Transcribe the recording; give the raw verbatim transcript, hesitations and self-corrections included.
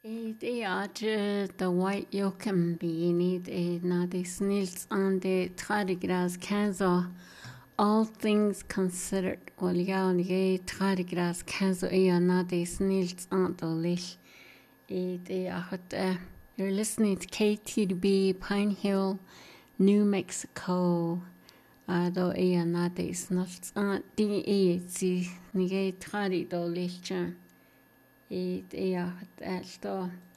It is the white yokem being it na the snails on the tardigras canzo. All things considered, well, yeah, the tardigras canzo ea na the snails on the lish. It is you're listening to K T B Pine Hill, New Mexico. Ado ea na the snails on the e the nige tardy do lish. It is